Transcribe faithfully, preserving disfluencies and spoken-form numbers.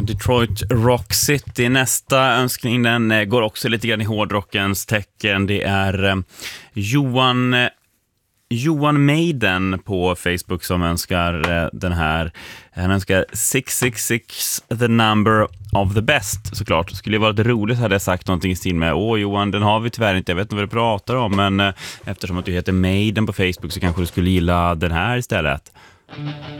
Detroit Rock City. Nästa önskning, den går också lite grann i hårdrockens tecken. Det är Johan Johan Maiden på Facebook som önskar den här. Han önskar sex sex sex, the number of the best, såklart. Skulle det vara lite roligt hade jag sagt någonting i stil med: åh Johan, den har vi tyvärr inte, jag vet inte vad du pratar om, men eftersom att du heter Maiden på Facebook så kanske du skulle gilla den här istället.